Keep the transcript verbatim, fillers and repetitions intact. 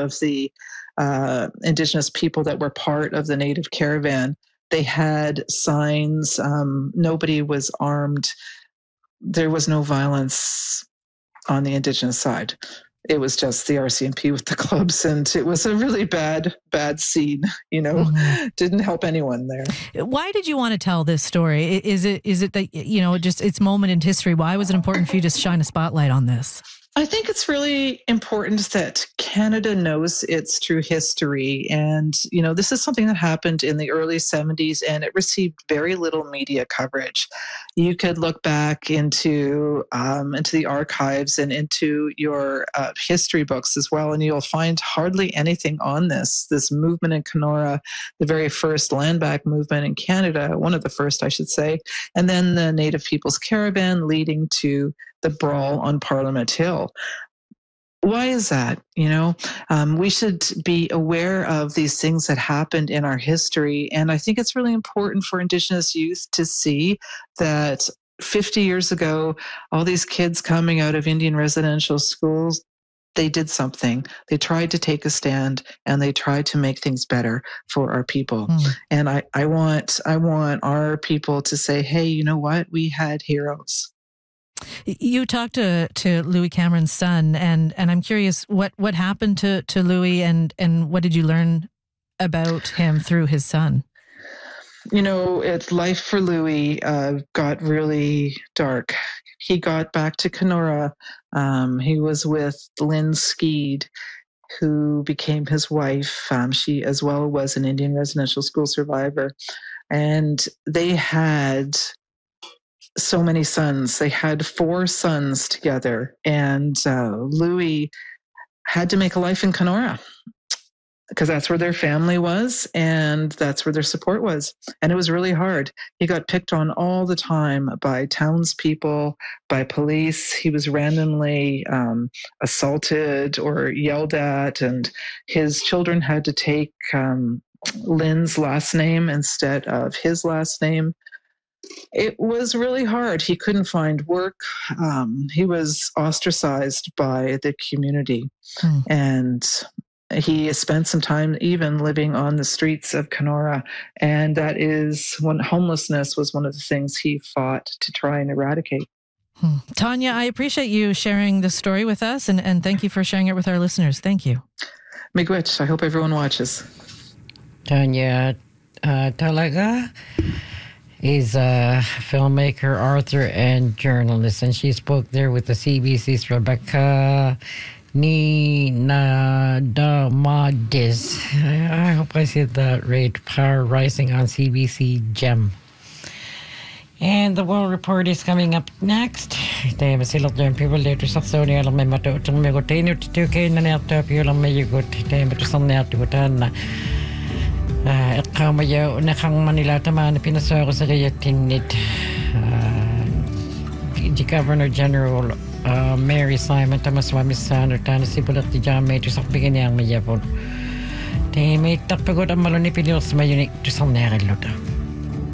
of the uh, Indigenous people that were part of the Native caravan, they had signs. Um, nobody was armed. There was no violence on the Indigenous side. It was just the R C M P with the clubs, and it was a really bad, bad scene, you know, mm-hmm. Didn't help anyone there. Why did you want to tell this story? Is it, is it that, you know, just its moment in history? Why was it important for you to shine a spotlight on this? I think it's really important that Canada knows its true history. And, you know, this is something that happened in the early seventies, and it received very little media coverage. You could look back into um, into the archives and into your uh, history books as well, and you'll find hardly anything on this, this movement in Kenora, the very first land back movement in Canada, one of the first, I should say, and then the Native People's Caravan leading to the brawl on Parliament Hill. Why is that? You know, um, we should be aware of these things that happened in our history. And I think it's really important for Indigenous youth to see that fifty years ago, all these kids coming out of Indian residential schools, they did something. They tried to take a stand, and they tried to make things better for our people. Mm. And I, I want, I want our people to say, hey, you know what? We had heroes. You talked to, to Louis Cameron's son, and, and I'm curious what, what happened to, to Louis, and, and what did you learn about him through his son? You know, it's life for Louis uh, got really dark. He got back to Kenora. Um, he was with Lynn Skeed, who became his wife. Um, she as well was an Indian residential school survivor. And they had so many sons. They had four sons together, and uh, Louis had to make a life in Kenora because that's where their family was and that's where their support was. And it was really hard. He got picked on all the time by townspeople, by police. He was randomly um, assaulted or yelled at, and his children had to take um, Lynn's last name instead of his last name. It was really hard. He couldn't find work. Um, he was ostracized by the community. Hmm. And he spent some time even living on the streets of Kenora. And that is when homelessness was one of the things he fought to try and eradicate. Hmm. Tanya, I appreciate you sharing this story with us, and, and thank you for sharing it with our listeners. Thank you. Miigwech, I hope everyone watches. Tanya uh, Talaga is a filmmaker, author, and journalist, and she spoke there with the C B C's Rebecca Ninadamadis. I hope I said that right. Power Rising on C B C Gem. And the World Report is coming up next. Det är väl den people later så så ni alla med mata som mig går in ut till kan när jag tar på mig ju gott det är som när jag tar at kama yaw nakang Manila tama na pinasaro sa kayatinid the Governor General uh, Mary Simon Tamaswami Sander tana sibulat di jame to sa bigyan niyang mayapon te may tapagod ang maloni Pilipinas mayunik to sa nere luta.